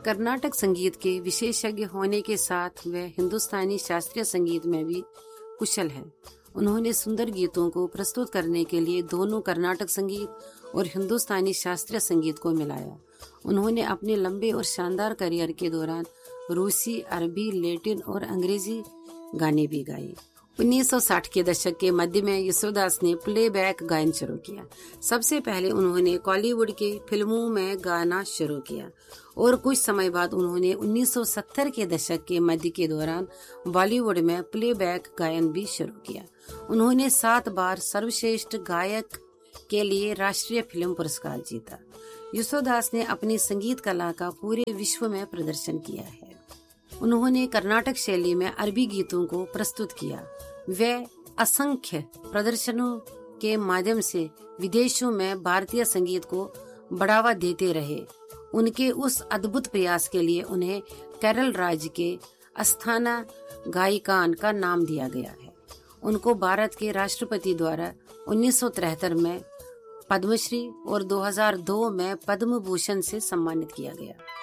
कर्नाटक संगीत के विशेषज्ञ होने के साथ वह हिंदुस्तानी शास्त्रीय संगीत में भी कुशल है। उन्होंने सुंदर गीतों को प्रस्तुत करने के लिए दोनों कर्नाटक संगीत और हिंदुस्तानी शास्त्रीय संगीत को मिलाया। उन्होंने अपने लंबे और शानदार करियर के दौरान रूसी, अरबी, लैटिन और अंग्रेजी गाने भी गाए। 1960 के दशक के मध्य में यशोदास ने प्लेबैक गायन शुरू किया। सबसे पहले उन्होंने कॉलीवुड के फिल्मों में गाना शुरू किया और कुछ समय बाद उन्होंने 1970 के दशक के मध्य के दौरान बॉलीवुड में प्लेबैक गायन भी शुरू किया। उन्होंने 7 बार सर्वश्रेष्ठ गायक के लिए राष्ट्रीय फिल्म पुरस्कार जीता। यशोदास ने अपनी संगीत कला का पूरे विश्व में प्रदर्शन किया है। उन्होंने कर्नाटक शैली में अरबी गीतों को प्रस्तुत किया। वे असंख्य प्रदर्शनों के माध्यम से विदेशों में भारतीय संगीत को बढ़ावा देते रहे। उनके उस अद्भुत प्रयास के लिए उन्हें केरल राज्य के अस्थाना गायिकान का नाम दिया गया है। उनको भारत के राष्ट्रपति द्वारा 1973 में पद्मश्री और 2002 में पद्म भूषण से सम्मानित किया गया।